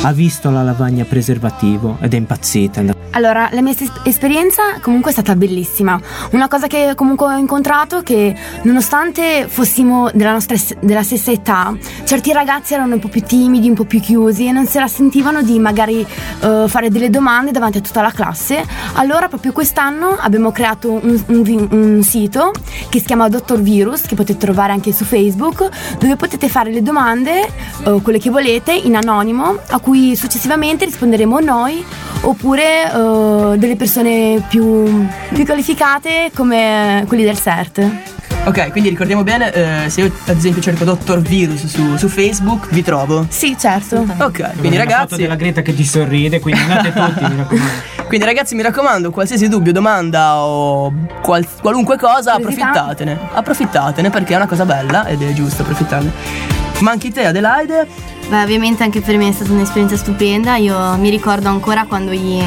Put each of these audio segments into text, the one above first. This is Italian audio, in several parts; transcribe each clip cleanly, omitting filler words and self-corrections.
ha visto la lavagna preservativo ed è impazzita. Allora, la mia esperienza comunque è stata bellissima. Una cosa che comunque ho incontrato è che nonostante fossimo della stessa età, certi ragazzi erano un po' più timidi, un po' più chiusi e non se la sentivano di magari fare delle domande davanti a tutta la classe. Allora proprio quest'anno abbiamo creato un sito che si chiama Dottor Virus, che potete trovare anche su Facebook, dove potete fare le domande, quelle che volete, in anonimo, a cui successivamente risponderemo noi oppure delle persone più qualificate come quelli del CERT. Ok, quindi ricordiamo bene, se io ad esempio cerco Dottor Virus su Facebook, vi trovo? Sì, certo. Ok, quindi ragazzi, foto della Greta che ti sorride, quindi andate tutti, mi raccomando. Quindi ragazzi, mi raccomando, qualsiasi dubbio, domanda o qualunque cosa, approfittatene perché è una cosa bella ed è giusto approfittarne. Ma anche te, Adelaide? Beh, ovviamente anche per me è stata un'esperienza stupenda. Io mi ricordo ancora quando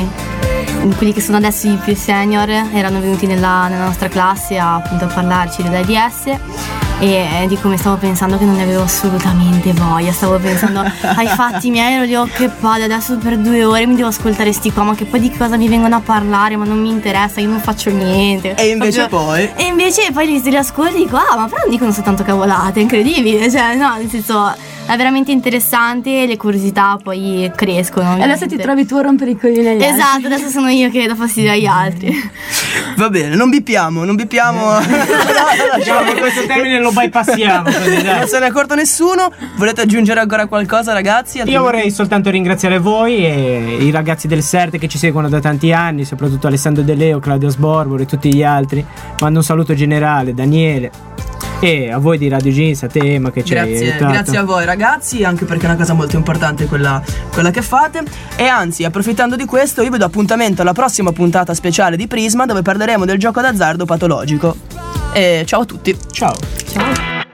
quelli che sono adesso i più senior erano venuti nella nostra classe a parlarci dell'AIDS e di come stavo pensando che non ne avevo assolutamente voglia. Stavo pensando ai fatti miei, ero lì, oh che palle, adesso per 2 ore mi devo ascoltare sti qua, ma che poi di cosa mi vengono a parlare, ma non mi interessa, io non faccio niente. E invece poi poi li ascolti e dico, ma però non dicono soltanto cavolate, è incredibile, cioè no, nel senso è veramente interessante, le curiosità poi crescono. E adesso ti trovi tu a rompere i coglioni agli altri. Esatto, adesso sono io che do fastidio agli altri. Va bene, non bippiamo. Diciamo che questo termine lo bypassiamo. Non se ne è accorto nessuno. Volete aggiungere ancora qualcosa, ragazzi? Io vorrei soltanto ringraziare voi e i ragazzi del CERT che ci seguono da tanti anni, soprattutto Alessandro De Leo, Claudio Sborboro e tutti gli altri. Mando un saluto generale, Daniele, e a voi di Radio Jeans, a te Emma che ci hai aiutato. Grazie a voi ragazzi, anche perché è una cosa molto importante quella che fate. E anzi, approfittando di questo, io vi do appuntamento alla prossima puntata speciale di Prisma, dove parleremo del gioco d'azzardo patologico. E ciao a tutti. Ciao.